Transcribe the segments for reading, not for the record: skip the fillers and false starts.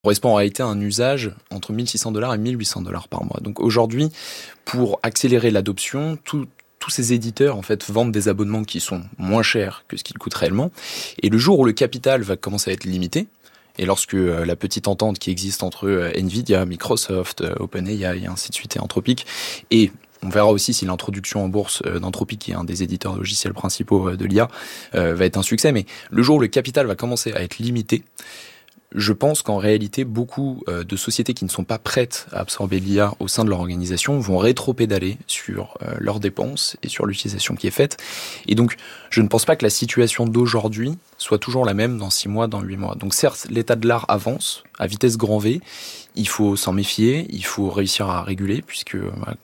correspond en réalité à un usage entre $1 600 et $1 800 par mois. Donc aujourd'hui, pour accélérer l'adoption, tous ces éditeurs en fait vendent des abonnements qui sont moins chers que ce qu'ils coûtent réellement. Et le jour où le capital va commencer à être limité, et lorsque la petite entente qui existe entre Nvidia, Microsoft, OpenAI et ainsi de suite et Anthropic, et on verra aussi si l'introduction en bourse d'Anthropic, qui est un des éditeurs logiciels principaux de l'IA, va être un succès. Mais le jour où le capital va commencer à être limité, je pense qu'en réalité, beaucoup de sociétés qui ne sont pas prêtes à absorber l'IA au sein de leur organisation vont rétro-pédaler sur leurs dépenses et sur l'utilisation qui est faite. Et donc, je ne pense pas que la situation d'aujourd'hui soit toujours la même dans 6 mois, dans 8 mois. Donc certes, l'état de l'art avance à vitesse grand V. Il faut s'en méfier, il faut réussir à réguler, puisque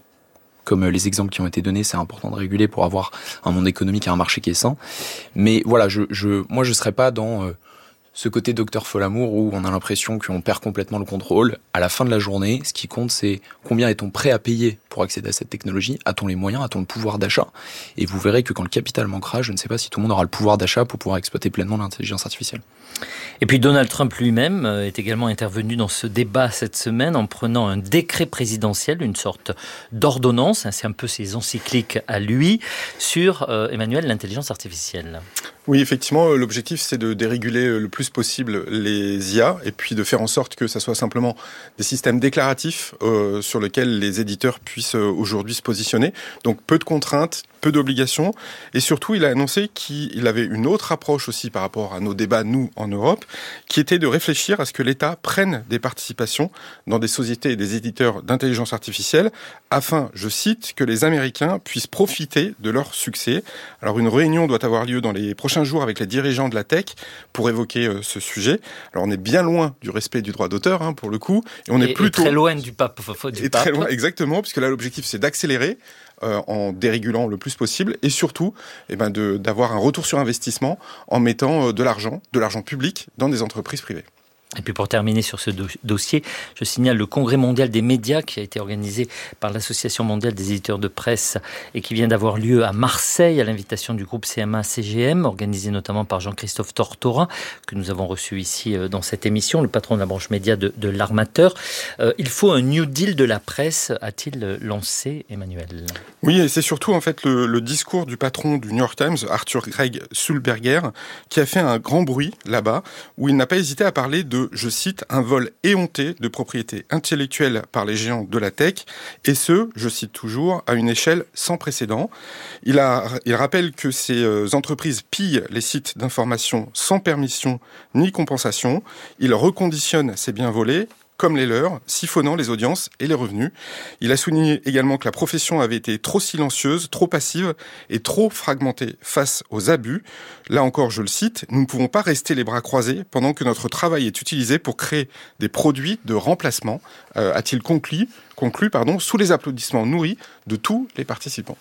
comme les exemples qui ont été donnés, c'est important de réguler pour avoir un monde économique et un marché qui est sain. Mais voilà, moi je serais pas dans ce côté docteur Folamour où on a l'impression qu'on perd complètement le contrôle. À la fin de la journée, ce qui compte, c'est combien est-on prêt à payer pour accéder à cette technologie? A-t-on les moyens? A-t-on le pouvoir d'achat? Et vous verrez que quand le capital manquera, je ne sais pas si tout le monde aura le pouvoir d'achat pour pouvoir exploiter pleinement l'intelligence artificielle. Et puis Donald Trump lui-même est également intervenu dans ce débat cette semaine en prenant un décret présidentiel, une sorte d'ordonnance, c'est un peu ses encycliques à lui, sur Emmanuel, l'intelligence artificielle. Oui, effectivement, l'objectif c'est de déréguler le plus possible les IA et puis de faire en sorte que ça soit simplement des systèmes déclaratifs sur lesquels les éditeurs puissent aujourd'hui se positionner. Donc peu de contraintes, peu d'obligations et surtout il a annoncé qu'il avait une autre approche aussi par rapport à nos débats, nous, en Europe, qui était de réfléchir à ce que l'État prenne des participations dans des sociétés et des éditeurs d'intelligence artificielle afin, je cite, que les Américains puissent profiter de leur succès. Alors une réunion doit avoir lieu dans les prochains jours avec les dirigeants de la tech pour évoquer ce sujet. Alors on est bien loin du respect du droit d'auteur, pour le coup, et on est plutôt très loin du pape. Très loin, exactement, puisque là l'objectif c'est d'accélérer en dérégulant le plus possible et surtout d'avoir un retour sur investissement en mettant de l'argent public dans des entreprises privées. Et puis pour terminer sur ce dossier, je signale le Congrès mondial des médias qui a été organisé par l'Association mondiale des éditeurs de presse et qui vient d'avoir lieu à Marseille à l'invitation du groupe CMA-CGM, organisé notamment par Jean-Christophe Tortora, que nous avons reçu ici dans cette émission, le patron de la branche média de l'Armateur. Il faut un New Deal de la presse, a-t-il lancé Emmanuel? Oui, et c'est surtout en fait le discours du patron du New York Times, Arthur Craig Sulberger, qui a fait un grand bruit là-bas, où il n'a pas hésité à parler de, je cite, un vol éhonté de propriété intellectuelle par les géants de la tech, et je cite toujours, à une échelle sans précédent. Il rappelle que ces entreprises pillent les sites d'information sans permission ni compensation. Il reconditionne ces biens volés comme les leurs, siphonnant les audiences et les revenus. Il a souligné également que la profession avait été trop silencieuse, trop passive et trop fragmentée face aux abus. Là encore, je le cite, « Nous ne pouvons pas rester les bras croisés pendant que notre travail est utilisé pour créer des produits de remplacement », a-t-il conclu, sous les applaudissements nourris de tous les participants.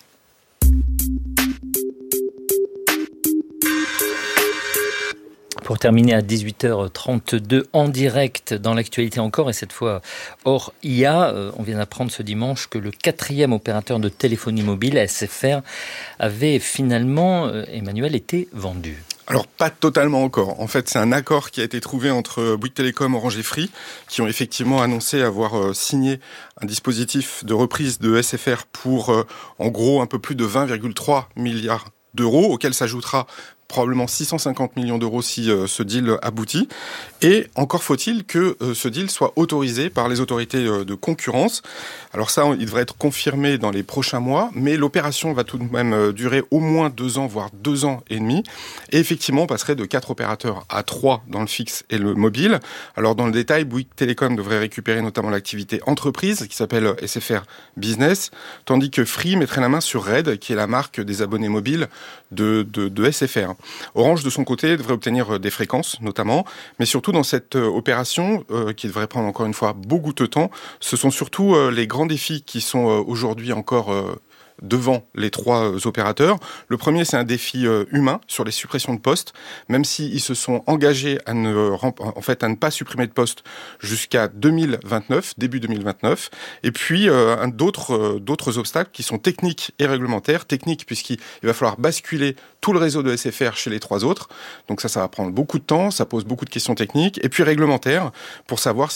Pour terminer à 18h32 en direct dans l'actualité encore, et cette fois hors IA, on vient d'apprendre ce dimanche que le 4e opérateur de téléphonie mobile, SFR, avait finalement, Emmanuel, été vendu. Alors, pas totalement encore. En fait, c'est un accord qui a été trouvé entre Bouygues Telecom, Orange et Free, qui ont effectivement annoncé avoir signé un dispositif de reprise de SFR pour, en gros, un peu plus de 20,3 milliards d'euros, auquel s'ajoutera probablement 650 millions d'euros si ce deal aboutit. Et encore faut-il que ce deal soit autorisé par les autorités de concurrence. Alors ça, il devrait être confirmé dans les prochains mois, mais l'opération va tout de même durer au moins 2 ans, voire 2 ans et demi. Et effectivement, on passerait de 4 opérateurs à 3 dans le fixe et le mobile. Alors dans le détail, Bouygues Telecom devrait récupérer notamment l'activité entreprise, qui s'appelle SFR Business, tandis que Free mettrait la main sur Red, qui est la marque des abonnés mobiles de SFR. Orange, de son côté, devrait obtenir des fréquences, notamment, mais surtout dans cette opération, qui devrait prendre encore une fois beaucoup de temps, ce sont surtout les grands défis qui sont aujourd'hui encore devant les 3 opérateurs. Le premier, c'est un défi humain sur les suppressions de postes, même s'ils se sont engagés à ne pas supprimer de postes jusqu'à 2029, début 2029. Et puis, d'autres obstacles qui sont techniques et réglementaires. Techniques, puisqu'il va falloir basculer tout le réseau de SFR chez les 3 autres. Donc ça va prendre beaucoup de temps, ça pose beaucoup de questions techniques. Et puis réglementaires, pour savoir